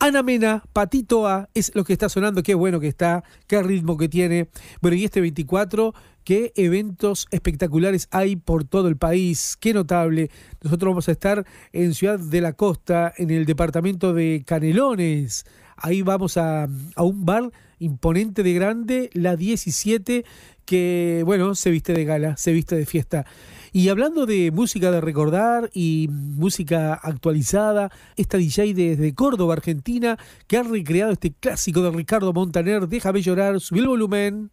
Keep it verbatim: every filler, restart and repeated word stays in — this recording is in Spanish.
Ana Mena, Patito A, es lo que está sonando, qué bueno que está, qué ritmo que tiene. Bueno, y este veinticuatro, qué eventos espectaculares hay por todo el país, qué notable. Nosotros vamos a estar en Ciudad de la Costa, en el departamento de Canelones. Ahí vamos a, a un bar imponente de grande, la diecisiete, que, bueno, se viste de gala, se viste de fiesta. Y hablando de música de recordar y música actualizada, esta D J desde Córdoba, Argentina, que ha recreado este clásico de Ricardo Montaner, Déjame llorar, subí el volumen.